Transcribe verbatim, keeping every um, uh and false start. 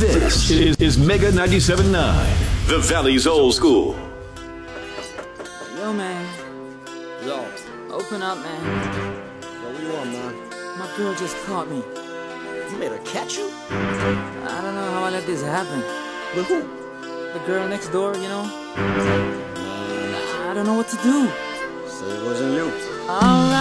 This is, is Mega ninety-seven point nine, the Valley's old school. Yo, man. Yo. Open up, man. Yo, what do you want, man? My girl just caught me. You made her catch you? I don't know how I let this happen. With who? The girl next door, you know? I don't know what to do. Say it wasn't you. Alright.